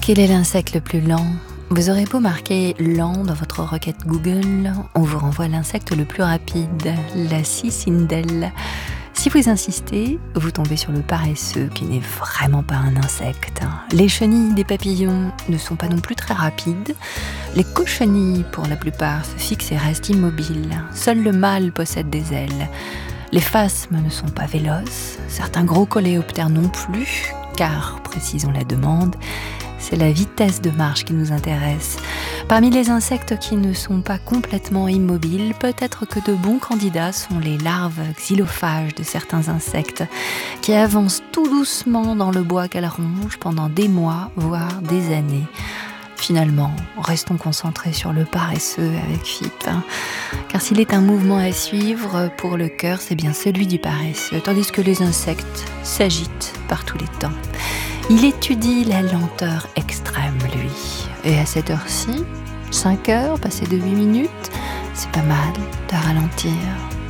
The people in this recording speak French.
Quel est l'insecte le plus lent ? Vous aurez beau marquer lent dans votre requête Google, on vous renvoie l'insecte le plus rapide, la cicindelle. Si vous insistez, vous tombez sur le paresseux qui n'est vraiment pas un insecte. Les chenilles des papillons ne sont pas non plus très rapides. Les cochenilles, pour la plupart, se fixent et restent immobiles. Seul le mâle possède des ailes. Les phasmes ne sont pas véloces. Certains gros coléoptères non plus, car, précisons la demande, c'est la vitesse de marche qui nous intéresse. Parmi les insectes qui ne sont pas complètement immobiles, peut-être que de bons candidats sont les larves xylophages de certains insectes qui avancent tout doucement dans le bois qu'elles rongent pendant des mois, voire des années. Finalement, restons concentrés sur le paresseux avec FIP. Car s'il est un mouvement à suivre pour le cœur, c'est bien celui du paresseux, tandis que les insectes s'agitent par tous les temps. Il étudie la lenteur extrême, lui. Et à cette heure-ci, 5 heures, passées de 8 minutes, c'est pas mal de ralentir.